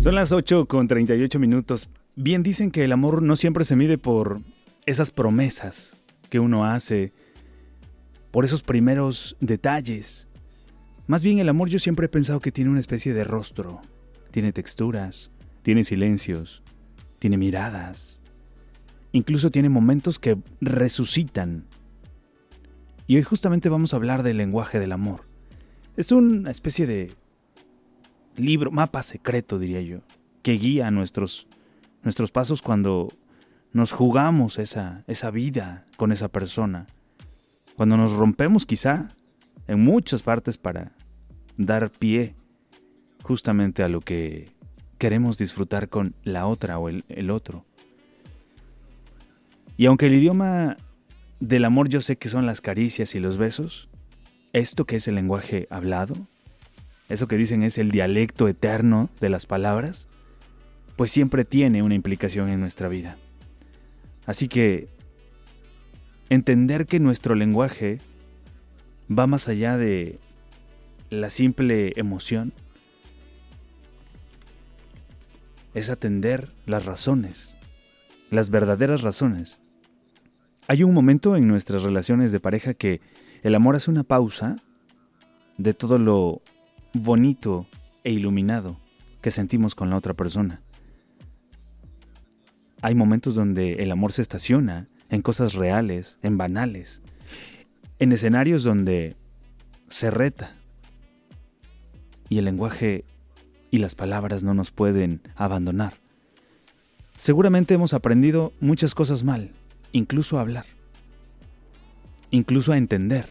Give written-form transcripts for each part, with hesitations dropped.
Son las 8:38. Bien dicen que el amor no siempre se mide por esas promesas que uno hace, por esos primeros detalles. Más bien el amor yo siempre he pensado que tiene una especie de rostro. Tiene texturas, tiene silencios, tiene miradas. Incluso tiene momentos que resucitan. Y hoy justamente vamos a hablar del lenguaje del amor. Es una especie de libro, mapa secreto, diría yo, que guía nuestros pasos cuando nos jugamos esa vida con esa persona. Cuando nos rompemos quizá en muchas partes para dar pie justamente a lo que queremos disfrutar con la otra o el otro. Y aunque el idioma del amor yo sé que son las caricias y los besos, esto que es el lenguaje hablado, eso que dicen es el dialecto eterno de las palabras, pues siempre tiene una implicación en nuestra vida. Así que entender que nuestro lenguaje va más allá de la simple emoción es atender las razones, las verdaderas razones. Hay un momento en nuestras relaciones de pareja que el amor hace una pausa de todo lo bonito e iluminado que sentimos con la otra persona. Hay momentos donde el amor se estaciona en cosas reales, en banales, en escenarios donde se reta. Y el lenguaje y las palabras no nos pueden abandonar. Seguramente hemos aprendido muchas cosas mal, incluso a hablar, incluso a entender.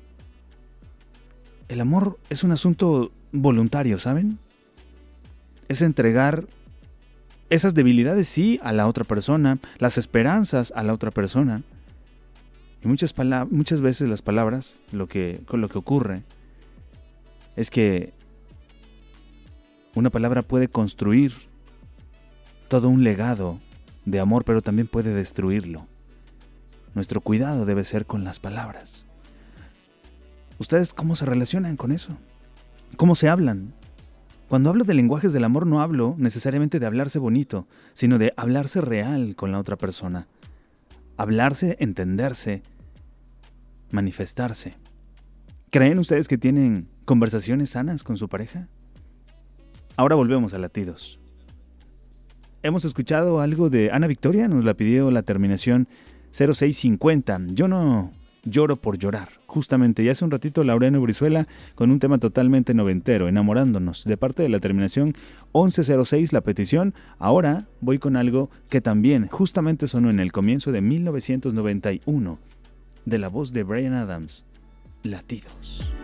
El amor es un asunto voluntario, ¿saben? Es entregar esas debilidades, sí, a la otra persona, las esperanzas a la otra persona. Y muchas veces las palabras, con lo que ocurre, es que una palabra puede construir todo un legado de amor, pero también puede destruirlo. Nuestro cuidado debe ser con las palabras. ¿Ustedes cómo se relacionan con eso? ¿Cómo se hablan? Cuando hablo de lenguajes del amor no hablo necesariamente de hablarse bonito, sino de hablarse real con la otra persona. Hablarse, entenderse, manifestarse. ¿Creen ustedes que tienen conversaciones sanas con su pareja? Ahora volvemos a Latidos. Hemos escuchado algo de Ana Victoria, nos la pidió la terminación 0650. Yo no lloro por llorar. Justamente, ya hace un ratito Laureano Brizuela con un tema totalmente noventero, Enamorándonos, de parte de la terminación 1106, la petición. Ahora voy con algo que también justamente sonó en el comienzo de 1991, de la voz de Bryan Adams, Latidos.